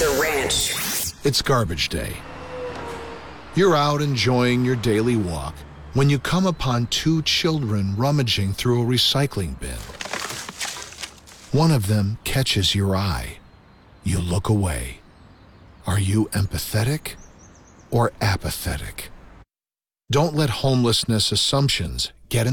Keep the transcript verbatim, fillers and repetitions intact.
The Ranch. It's garbage day. You're out enjoying your daily walk when you come upon two children rummaging through a recycling bin. One of them catches your eye. You look away. Are you empathetic or apathetic? Don't let homelessness assumptions get in